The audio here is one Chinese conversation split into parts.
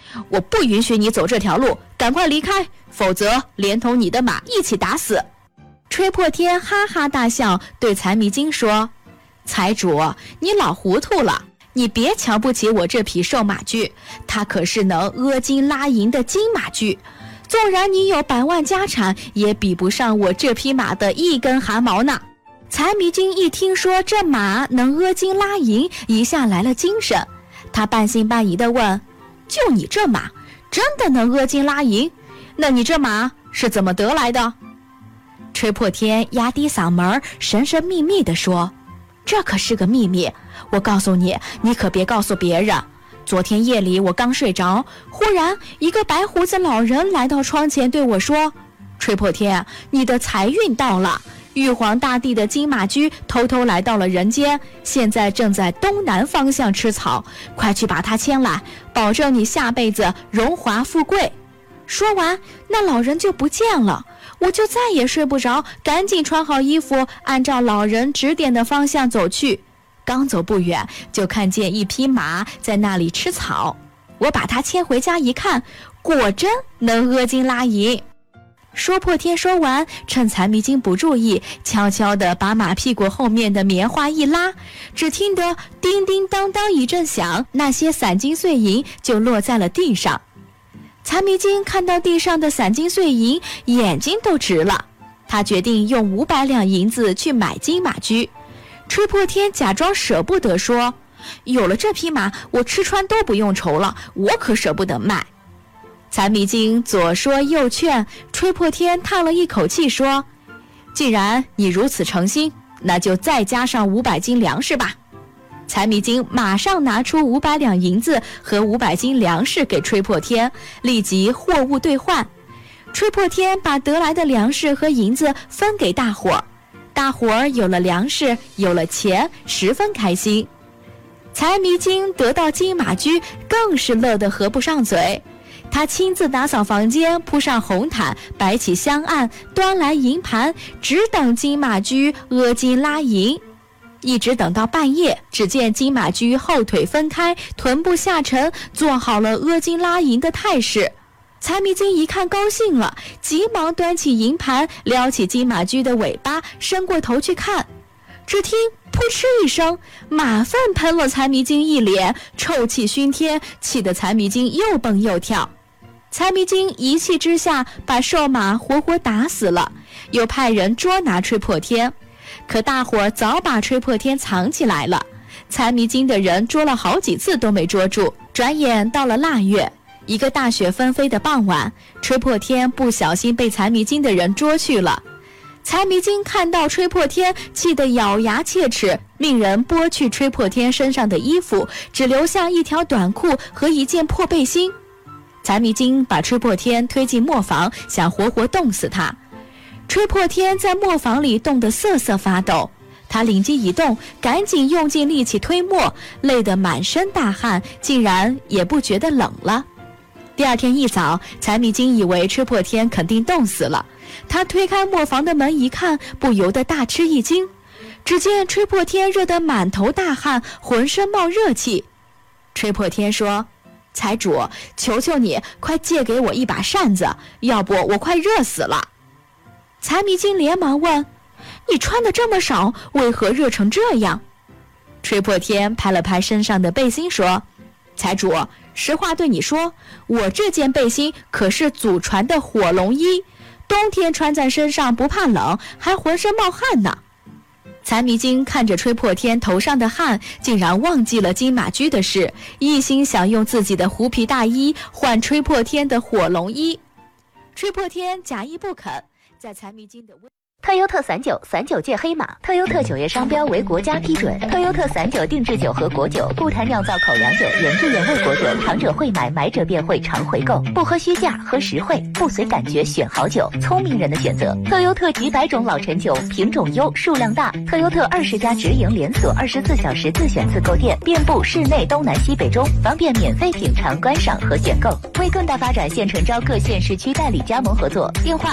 我不允许你走这条路，赶快离开，否则连同你的马一起打死。吹破天哈哈大笑，对财迷精说，财主，你老糊涂了，你别瞧不起我这匹瘦马驹，它可是能阿金拉银的金马驹，纵然你有百万家产，也比不上我这匹马的一根汗毛呢。财迷精一听说这马能阿金拉银，一下来了精神，他半信半疑地问，就你这马真的能阿金拉银？那你这马是怎么得来的？吹破天压低嗓门神神秘秘地说，这可是个秘密，我告诉你，你可别告诉别人。昨天夜里我刚睡着，忽然一个白胡子老人来到窗前对我说，吹破天，你的财运到了，玉皇大帝的金马驹偷偷来到了人间，现在正在东南方向吃草，快去把它牵来，保证你下辈子荣华富贵。说完，那老人就不见了，我就再也睡不着，赶紧穿好衣服，按照老人指点的方向走去。刚走不远，就看见一匹马在那里吃草，我把它牵回家一看，果真能阿金拉银。说破天说完，趁财迷精不注意，悄悄地把马屁股后面的棉花一拉，只听得叮叮当当一阵响，那些散金碎银就落在了地上。财迷精看到地上的散金碎银，眼睛都直了，他决定用500两银子去买金马驹。吹破天假装舍不得说，有了这匹马，我吃穿都不用愁了，我可舍不得卖。财迷精左说右劝，吹破天叹了一口气说，既然你如此诚心，那就再加上500斤粮食吧。财迷精马上拿出500两银子和500斤粮食给吹破天，立即货物兑换。吹破天把得来的粮食和银子分给大伙，大伙儿有了粮食，有了钱，十分开心。财迷精得到金马驹，更是乐得合不上嘴。他亲自打扫房间，铺上红毯，摆起香案，端来银盘，只等金马驹阿金拉银。一直等到半夜，只见金马驹后腿分开，臀部下沉，做好了阿金拉银的态势。财迷精一看高兴了，急忙端起银盘，撩起金马驹的尾巴，伸过头去看，只听扑哧一声，马粪喷了财迷精一脸，臭气熏天，气得财迷精又蹦又跳。财迷精一气之下把瘦马活活打死了，又派人捉拿吹破天，可大伙儿早把吹破天藏起来了，财迷精的人捉了好几次都没捉住。转眼到了腊月，一个大雪纷飞的傍晚，吹破天不小心被财迷精的人捉去了。财迷精看到吹破天，气得咬牙切齿，命人剥去吹破天身上的衣服，只留下一条短裤和一件破背心。财迷精把吹破天推进磨坊，想活活冻死他。吹破天在磨坊里冻得瑟瑟发抖，他灵机一动，赶紧用尽力气推磨，累得满身大汗，竟然也不觉得冷了。第二天一早，财迷精以为吹破天肯定冻死了，他推开磨坊的门一看，不由得大吃一惊，只见吹破天热得满头大汗，浑身冒热气。吹破天说，财主，求求你快借给我一把扇子，要不我快热死了。财迷精连忙问，你穿的这么少，为何热成这样？吹破天拍了拍身上的背心说，财主，实话对你说，我这件背心可是祖传的火龙衣，冬天穿在身上不怕冷，还浑身冒汗呢。财迷精看着吹破天头上的汗，竟然忘记了金马驹的事，一心想用自己的狐皮大衣换吹破天的火龙衣。吹破天假意不肯，在财迷精的特优特散酒界黑马，特优特酒业商标为国家批准。特优特散酒定制酒和果酒，不谈酿造口粮酒，原汁原味果酒，尝者会买，买者便会常回购。不喝虚价，喝实惠，不随感觉选好酒，聪明人的选择。特优特几百种老陈酒，品种优，数量大。特优特20家直营连锁，24小时自选自购店，遍布市内东南西北中，方便免费品尝、观赏和选购。为更大发展，现诚招各县市区代理加盟合作，电话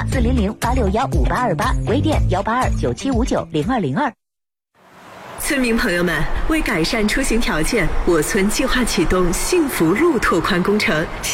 400-861-5828，微店182-9759-0202。 村民朋友们，为改善出行条件，我村计划启动幸福路拓宽工程。